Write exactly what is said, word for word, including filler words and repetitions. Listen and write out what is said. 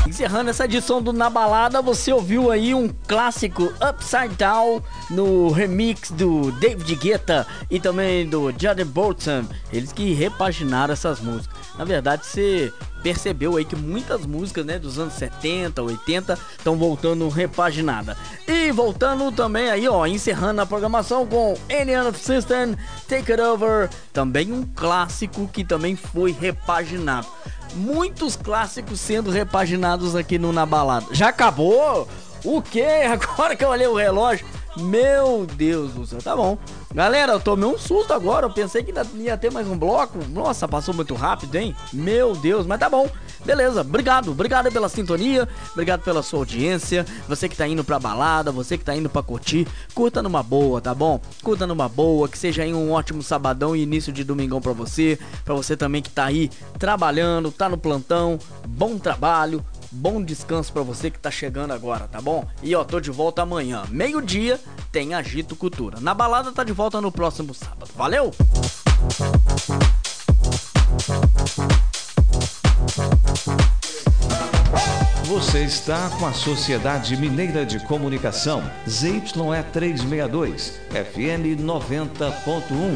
Encerrando essa edição do Na Balada, você ouviu aí um clássico Upside Down no remix do David Guetta e também do Jody Bolton. Eles que repaginaram essas músicas. Na verdade, você percebeu aí que muitas músicas, né, dos anos setenta, oitenta estão voltando repaginada. E voltando também aí, ó, encerrando a programação com Alien of System, Take It Over, também um clássico que também foi repaginado. Muitos clássicos sendo repaginados aqui no Na Balada. Já acabou? O quê? Agora que eu olhei o relógio, meu Deus do céu, tá bom. Galera, eu tomei um susto agora, eu pensei que ia ter mais um bloco. Nossa, passou muito rápido, hein? Meu Deus, mas tá bom. Beleza, obrigado, obrigado pela sintonia, obrigado pela sua audiência. Você que tá indo pra balada, você que tá indo pra curtir, curta numa boa, tá bom? Curta numa boa, que seja aí um ótimo sabadão e início de domingão pra você. Pra você também que tá aí trabalhando, tá no plantão, bom trabalho. Bom descanso pra você que tá chegando agora, tá bom? E ó, tô de volta amanhã, meio-dia, tem Agito Cultura. Na Balada tá de volta no próximo sábado. Valeu! Você está com a Sociedade Mineira de Comunicação, Z Y E trezentos e sessenta e dois, F M noventa ponto um.